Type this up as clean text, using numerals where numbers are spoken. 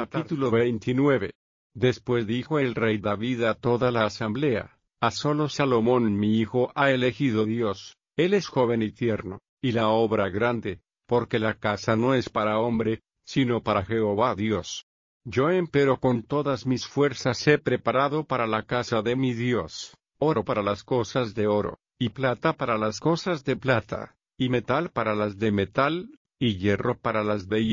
Capítulo 29. Después dijo el rey David a toda la asamblea: a solo Salomón mi hijo ha elegido Dios, él es joven y tierno, y la obra grande, porque la casa no es para hombre, sino para Jehová Dios. Yo empero con todas mis fuerzas he preparado para la casa de mi Dios, oro para las cosas de oro, y plata para las cosas de plata, y metal para las de metal, y hierro para las de hierro.